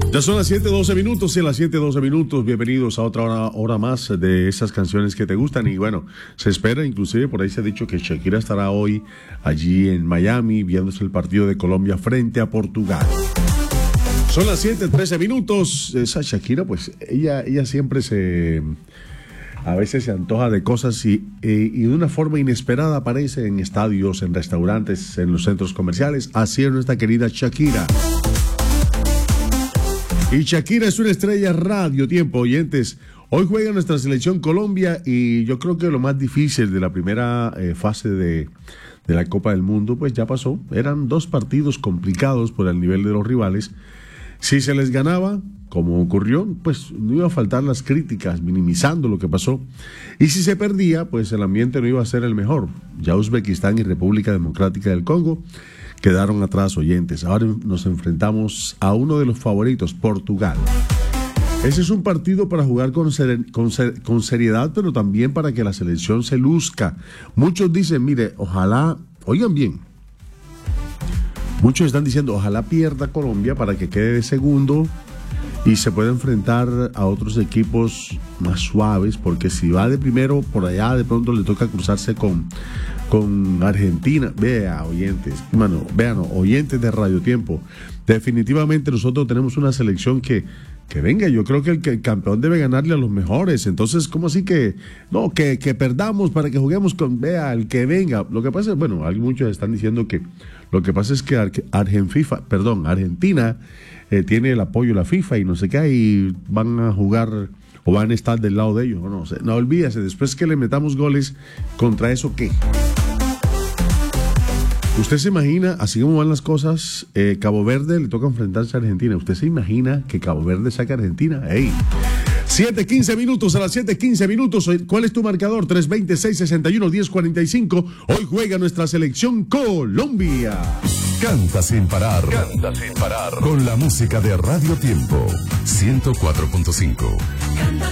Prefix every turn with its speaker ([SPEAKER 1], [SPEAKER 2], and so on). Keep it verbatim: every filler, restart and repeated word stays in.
[SPEAKER 1] Ya son las siete doce minutos y a las siete doce minutos, bienvenidos a otra hora, hora más de esas canciones que te gustan. Y bueno, se espera, inclusive por ahí se ha dicho que Shakira estará hoy allí en Miami viéndose el partido de Colombia frente a Portugal. Son las siete trece minutos. Esa Shakira, pues ella, ella siempre se... a veces se antoja de cosas y, eh, y de una forma inesperada aparece en estadios, en restaurantes, en los centros comerciales. Así es nuestra querida Shakira. Y Shakira es una estrella radio tiempo, oyentes. Hoy juega nuestra selección Colombia y yo creo que lo más difícil de la primera eh, fase de, de la Copa del Mundo, pues ya pasó. Eran dos partidos complicados por el nivel de los rivales. Si se les ganaba, como ocurrió, pues no iba a faltar las críticas, minimizando lo que pasó. Y si se perdía, pues el ambiente no iba a ser el mejor. Ya Uzbekistán y República Democrática del Congo quedaron atrás, oyentes. Ahora nos enfrentamos a uno de los favoritos, Portugal. Ese es un partido para jugar con, ser, con, ser, con seriedad, pero también para que la selección se luzca. Muchos dicen, mire, ojalá, oigan bien, muchos están diciendo, ojalá pierda Colombia para que quede de segundo y se pueda enfrentar a otros equipos más suaves, porque si va de primero, por allá de pronto le toca cruzarse con, con Argentina. Vea, oyentes, bueno, vean, oyentes de Radio Tiempo, definitivamente nosotros tenemos una selección que, que venga, yo creo que el, que el campeón debe ganarle a los mejores. Entonces, ¿cómo así que, no, que, que perdamos para que juguemos con, vea, el que venga? Lo que pasa es, bueno, hay muchos están diciendo que, lo que pasa es que Argen FIFA, perdón, Argentina eh, tiene el apoyo de la FIFA y no sé qué, y van a jugar o van a estar del lado de ellos, no, no, no olvídese, después que le metamos goles, ¿contra eso qué? Usted se imagina, así como van las cosas, eh, Cabo Verde le toca enfrentarse a Argentina. ¿Usted se imagina que Cabo Verde saque a Argentina? ¡Ey! siete quince minutos, a las siete quince minutos. ¿Cuál es tu marcador? tres veintiséis, sesenta y uno, diez cuarenta y cinco. Hoy juega nuestra selección Colombia.
[SPEAKER 2] Canta sin parar. Canta sin parar. Con la música de Radio Tiempo. ciento cuatro punto cinco.